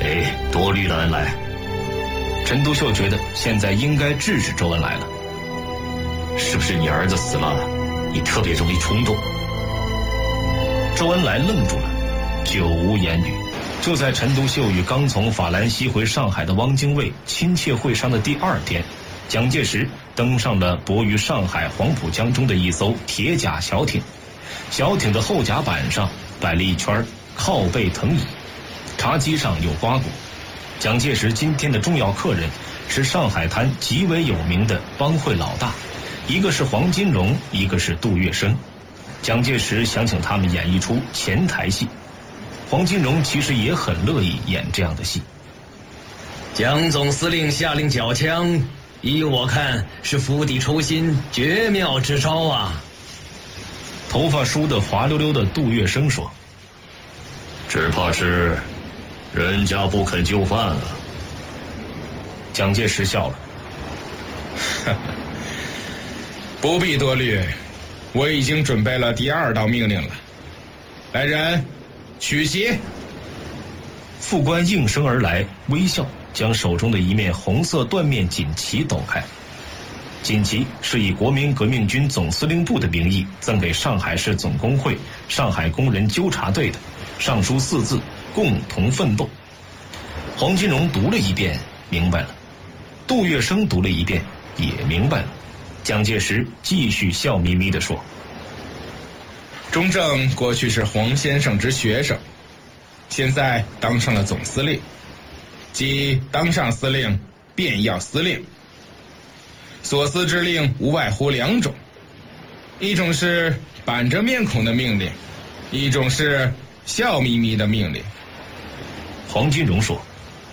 多虑了恩来。陈独秀觉得现在应该制止周恩来了。是不是你儿子死了，你特别容易冲动？周恩来愣住了，久无言语。就在陈独秀与刚从法兰西回上海的汪精卫亲切会商的第2天，蒋介石登上了泊于上海黄浦江中的一艘铁甲小艇。小艇的后甲板上摆了一圈靠背藤椅，茶几上有瓜果。蒋介石今天的重要客人是上海滩极为有名的帮会老大，一个是黄金荣，一个是杜月笙。蒋介石想请他们演一出前台戏。黄金荣其实也很乐意演这样的戏。 蒋总司令下令缴枪，依我看是釜底抽薪，绝妙之招啊！ 头发梳得滑溜溜的杜月笙说：“ 只怕是人家不肯就范了。” 蒋介石笑了：“ 不必多虑，我已经准备了第2道命令了。来人，取席。” 副官应声而来，微笑将手中的一面红色缎面锦旗抖开。锦旗是以国民革命军总司令部的名义赠给上海市总工会上海工人纠察队的，上书4字：共同奋斗。黄金荣读了一遍，明白了；杜月笙读了一遍，也明白了。蒋介石继续笑眯眯地说：“ 钟正过去是黄先生之学生，现在当上了总司令，即当上司令便要司令。所司之令无外乎2种，一种是板着面孔的命令，一种是笑眯眯的命令。” 黄金荣说：“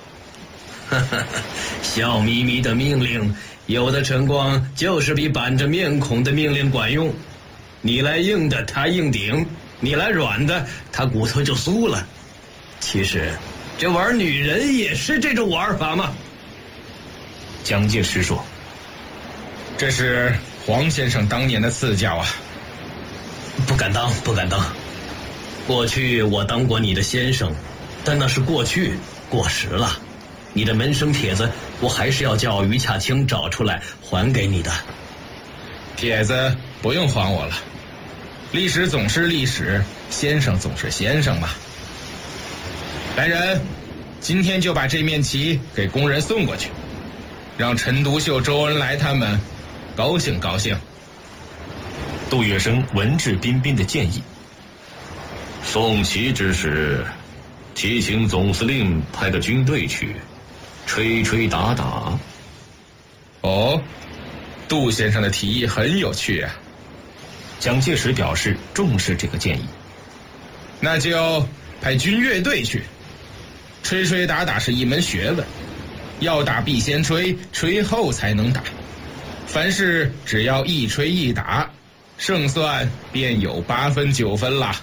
笑眯眯的命令，有的晨光就是比板着面孔的命令管用。你来硬的，他硬顶；你来软的，他骨头就酥了。其实，这玩女人也是这种玩法嘛。” 蒋介石说：“ 这是黄先生当年的赐教啊。”“ 不敢当，不敢当。过去我当过你的先生，但那是过去，过时了。你的门生帖子，我还是要叫于洽清找出来还给你的。”“ 帖子不用还我了，历史总是历史，先生总是先生嘛。来人，今天就把这面旗给工人送过去，让陈独秀、周恩来他们高兴高兴。” 杜月笙文质彬彬的建议：“ 送旗之时，提请总司令派个军队去，吹吹打打。” 哦，杜先生的提议很有趣啊。 蒋介石表示重视这个建议。 “那就派军乐队去。吹吹打打是一门学问，要打必先吹，吹后才能打。凡事只要一吹一打，胜算便有8分9分啦。”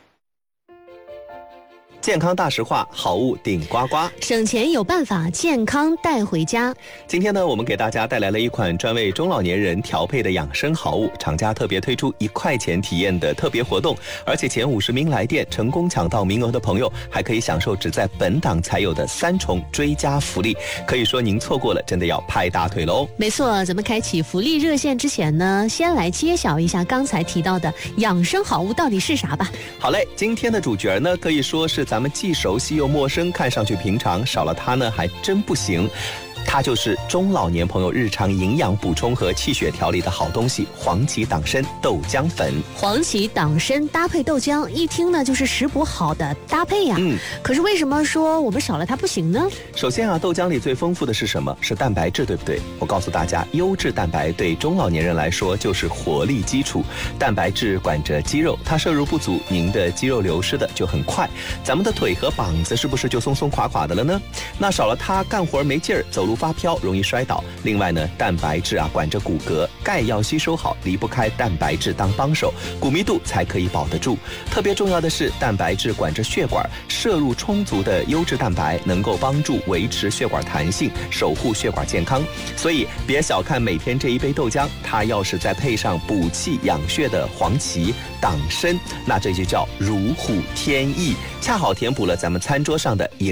健康大实话，好物顶呱呱， 省钱有办法，健康带回家。 今天呢，我们给大家带来了一款专为中老年人调配的养生好物，厂家特别推出1块钱体验的特别活动，而且前50名来电成功抢到名额的朋友，还可以享受只在本档才有的3重追加福利。可以说您错过了，真的要拍大腿喽！ 没错，咱们开启福利热线之前呢，先来揭晓一下刚才提到的养生好物到底是啥吧。 好嘞，今天的主角呢，可以说是咱们既熟悉又陌生，看上去平常，少了它呢还真不行。它就是中老年朋友日常营养补充和气血调理的好东西——黄芪党参豆浆粉。 黄芪党参搭配豆浆，一听呢就是食补好的搭配呀。可是为什么说我们少了它不行呢？ 首先啊，豆浆里最丰富的是什么？是蛋白质，对不对？我告诉大家，优质蛋白对中老年人来说就是活力基础。蛋白质管着肌肉，它摄入不足，您的肌肉流失的就很快。咱们的腿和膀子是不是就松松垮垮的了呢？那少了它，干活没劲儿，走路发飘，容易摔倒。另外呢，蛋白质啊管着骨骼，钙要吸收好，离不开蛋白质当帮手，骨密度才可以保得住。特别重要的是，蛋白质管着血管，摄入充足的优质蛋白能够帮助维持血管弹性，守护血管健康。所以别小看每天这一杯豆浆，它要是再配上补气养血的黄芪、党参，那这就叫如虎添翼，恰好填补了咱们餐桌上的